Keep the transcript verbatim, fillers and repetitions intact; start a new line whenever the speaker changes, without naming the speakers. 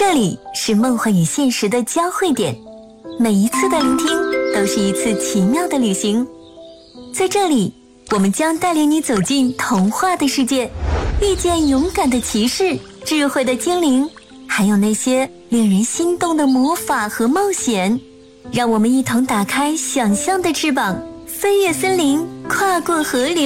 这里是梦幻与现实的交汇点，每一次的聆听都是一次奇妙的旅行。在这里，我们将带领你走进童话的世界，遇见勇敢的骑士、智慧的精灵，还有那些令人心动的魔法和冒险。让我们一同打开想象的翅膀，飞越森林，跨过河流。